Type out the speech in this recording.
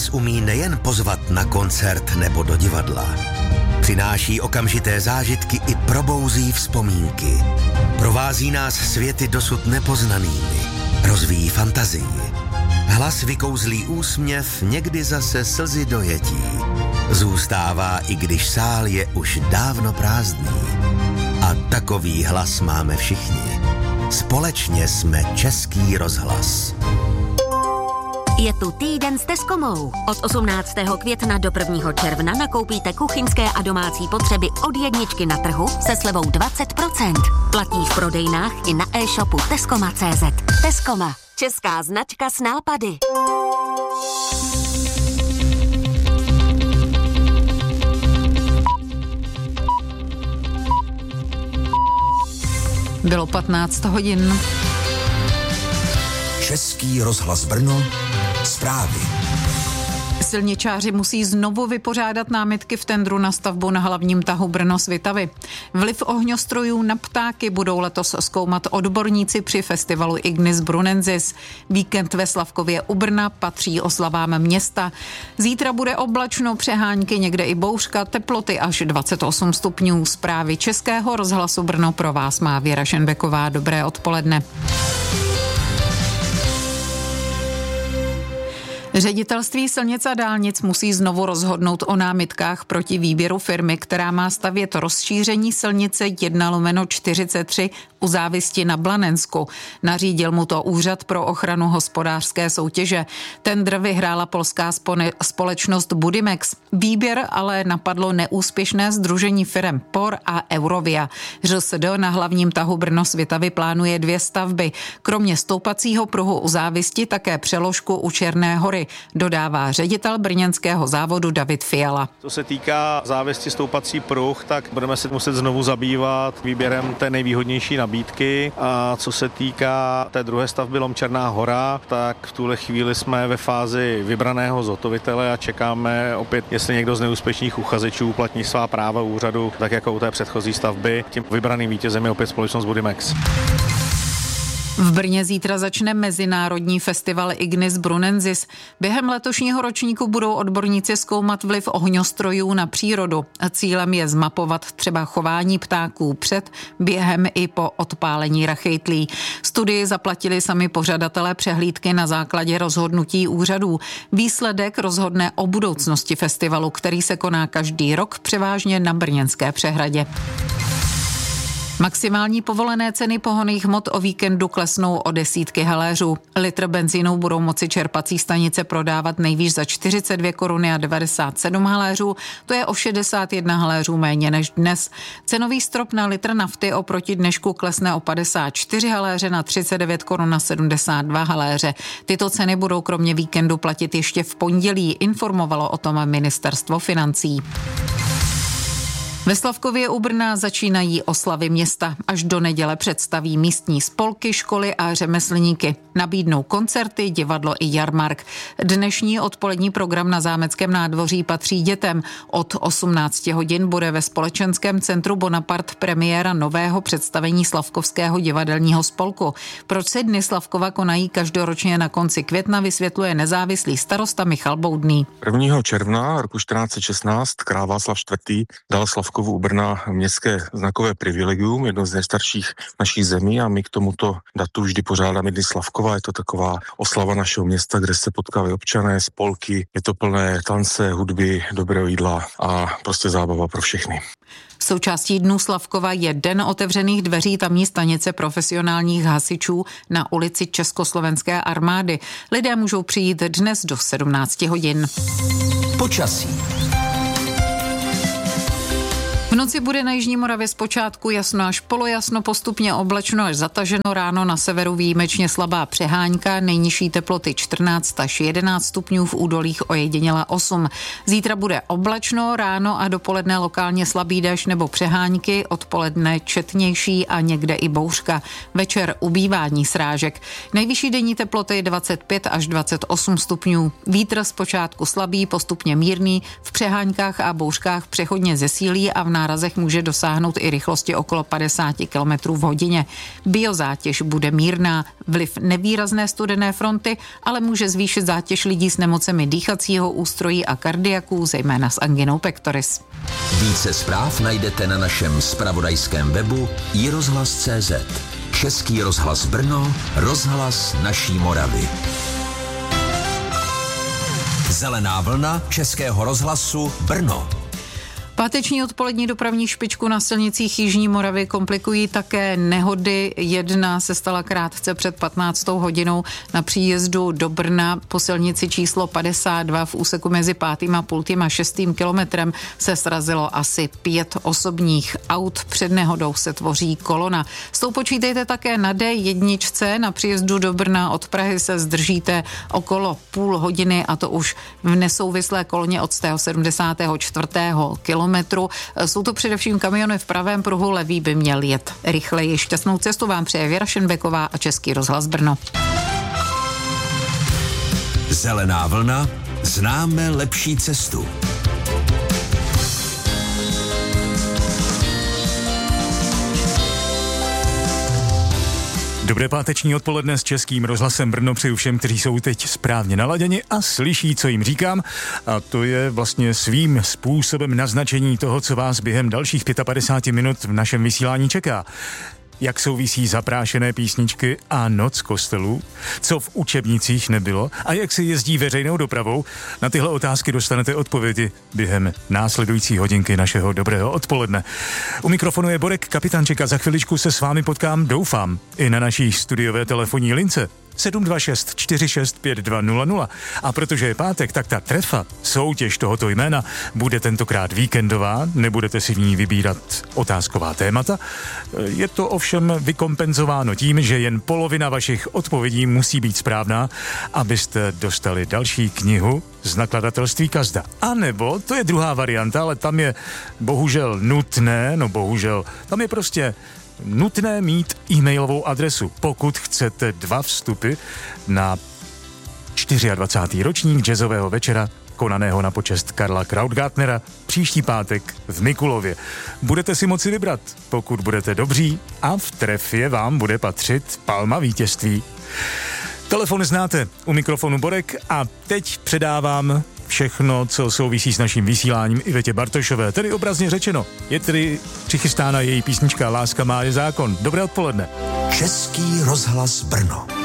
nás umí nejen pozvat na koncert nebo do divadla. Přináší okamžité zážitky i probouzí vzpomínky. Provází nás světy dosud nepoznanými. Rozvíjí fantazii. Hlas vykouzlí úsměv, někdy zase slzy dojetí. Zůstává, i když sál je už dávno prázdný. A takový hlas máme všichni. Společně jsme Český rozhlas. Je tu týden s Tescomou. Od 18. května do 1. června nakoupíte kuchyňské a domácí potřeby od jedničky na trhu se slevou 20%. Platí v prodejnách i na e-shopu Tescoma.cz. Tescoma. Česká značka s nápady. Bylo 15 hodin. Český rozhlas Brno, zprávy. Silničáři musí znovu vypořádat námitky v tendru na stavbu na hlavním tahu Brno-Svitavy. Vliv ohňostrojů na ptáky budou letos zkoumat odborníci při festivalu Ignis Brunensis. Víkend ve Slavkově u Brna patří oslavám města. Zítra bude oblačno, přehánky, někde i bouřka, teploty až 28 stupňů. Zprávy Českého rozhlasu Brno pro vás má Věra Šenbeková. Dobré odpoledne. Ředitelství silnic a dálnic musí znovu rozhodnout o námitkách proti výběru firmy, která má stavět rozšíření silnice 1/43 u Závisti na Blanensku. Nařídil mu to Úřad pro ochranu hospodářské soutěže. Tendr vyhrála polská společnost Budimex. Výběr ale napadlo neúspěšné sdružení firem POR a Eurovia. ŘSD na hlavním tahu Brno-Svitavy plánuje 2 stavby. Kromě stoupacího pruhu u Závisti také přeložku u Černé Hory, dodává ředitel brněnského závodu David Fiala. Co se týká Závisti stoupací pruh, tak budeme se muset znovu zabývat výběrem té nejvýhodnější nabídky. A co se týká té druhé stavby Černá Hora, tak v tuhle chvíli jsme ve fázi vybraného zhotovitele a čekáme opět, jestli někdo z neúspěšných uchazečů uplatní svá práva úřadu, tak jako u té předchozí stavby. Tím vybraným vítězem je opět společnost Budimex. V Brně zítra začne mezinárodní festival Ignis Brunensis. Během letošního ročníku budou odborníci zkoumat vliv ohňostrojů na přírodu. Cílem je zmapovat třeba chování ptáků před, během i po odpálení rachejtlí. Studii zaplatili sami pořadatelé přehlídky na základě rozhodnutí úřadů. Výsledek rozhodne o budoucnosti festivalu, který se koná každý rok převážně na Brněnské přehradě. Maximální povolené ceny pohonných hmot o víkendu klesnou o desítky haléřů. Litr benzínu budou moci čerpací stanice prodávat nejvýš za 42 koruny a 97 haléřů, to je o 61 haléřů méně než dnes. Cenový strop na litr nafty oproti dnešku klesne o 54 haléře na 39 korun a 72 haléře. Tyto ceny budou kromě víkendu platit ještě v pondělí, informovalo o tom ministerstvo financí. Ve Slavkově u Brna začínají oslavy města. Až do neděle představí místní spolky, školy a řemeslníky. Nabídnou koncerty, divadlo i jarmark. Dnešní odpolední program na Zámeckém nádvoří patří dětem. Od 18 hodin bude ve společenském centru Bonaparte premiéra nového představení Slavkovského divadelního spolku. Proč se Dny Slavkova konají každoročně na konci května, vysvětluje nezávislý starosta Michal Boudný. 1. června roku 1416 král Václav IV. Dal Slavkovu u Brna městské znakové privilegium, jedno z nejstarších naší zemí, a my k tomuto datu vždy pořádáme Dny Slavkova. Je to taková oslava našeho města, kde se potkávají občané, spolky, je to plné tance, hudby, dobrého jídla a prostě zábava pro všechny. Součástí Dnů Slavkova je Den otevřených dveří tamní stanice profesionálních hasičů na ulici Československé armády. Lidé můžou přijít dnes do 17 hodin. Počasí. V noci bude na jižní Moravě zpočátku jasno až polojasno, postupně oblačno až zataženo, ráno na severu výjimečně slabá přehánka, nejnižší teploty 14 až 11 stupňů, v údolích ojediněla 8. Zítra bude oblačno, ráno a dopoledne lokálně slabý déšť nebo přehánky, odpoledne četnější a někde i bouřka. Večer ubývání srážek. Nejvyšší denní teploty 25 až 28 stupňů. Vítr zpočátku slabý, postupně mírný, v přeháňkách a bouřkách přechodně zesílí a v nárazech může dosáhnout i rychlosti okolo 50 km v hodině. Biozátěž bude mírná, vliv nevýrazné studené fronty, ale může zvýšit zátěž lidí s nemocemi dýchacího ústrojí a kardiaků, zejména s anginou pectoris. Více zpráv najdete na našem zpravodajském webu iRozhlas.cz. Český rozhlas Brno, rozhlas naší Moravy. Zelená vlna Českého rozhlasu Brno. Páteční odpolední dopravní špičku na silnicích Jižní Moravy komplikují také nehody. Jedna se stala krátce před 15. hodinou na příjezdu do Brna po silnici číslo 52 v úseku mezi 5. a 5. a 6. kilometrem se srazilo asi 5 osobních aut. Před nehodou se tvoří kolona. S tou počítejte také na D1 na příjezdu do Brna. Od Prahy se zdržíte okolo půl hodiny a to už v nesouvislé koloně od 74. kilometru. Jsou to především kamiony v pravém pruhu, levý by měl jet rychleji. Šťastnou cestu vám přeje Věra Šenbeková a Český rozhlas Brno. Zelená vlna, známe lepší cestu. Dobré páteční odpoledne s Českým rozhlasem Brno přeju všem, kteří jsou teď správně naladěni a slyší, co jim říkám. A to je vlastně svým způsobem naznačení toho, co vás během dalších 55 minut v našem vysílání čeká. Jak souvisí zaprášené písničky a noc kostelů, co v učebnicích nebylo a jak se jezdí veřejnou dopravou. Na tyhle otázky dostanete odpovědi během následující hodinky našeho dobrého odpoledne. U mikrofonu je Borek Kapitánček a za chviličku se s vámi potkám, doufám, i na naší studiové telefonní lince 726 46 5200. A protože je pátek, tak ta trefa, soutěž tohoto jména, bude tentokrát víkendová, nebudete si v ní vybírat otázková témata. Je to ovšem vykompenzováno tím, že jen polovina vašich odpovědí musí být správná, abyste dostali další knihu z nakladatelství Kazda. A nebo, to je druhá varianta, ale tam je bohužel nutné, tam je prostě nutné mít e-mailovou adresu, pokud chcete 2 vstupy na 24. ročník jazzového večera konaného na počest Karla Krautgartnera příští pátek v Mikulově. Budete si moci vybrat, pokud budete dobří a v trefě vám bude patřit palma vítězství. Telefon znáte, u mikrofonu Borek a teď předávám všechno, co souvisí s naším vysíláním Ivetě Bartošové, tedy obrazně řečeno. Je tedy přichystána její písnička Láska má je zákon. Dobré odpoledne. Český rozhlas Brno.